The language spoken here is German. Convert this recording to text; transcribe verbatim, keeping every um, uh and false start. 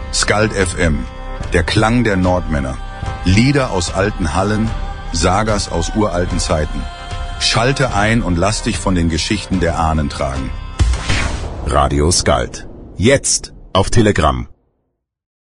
Skald F M, der Klang der Nordmänner. Lieder aus alten Hallen, Sagas aus uralten Zeiten. Schalte ein und lass dich von den Geschichten der Ahnen tragen. Radio Skald. Jetzt auf Telegram.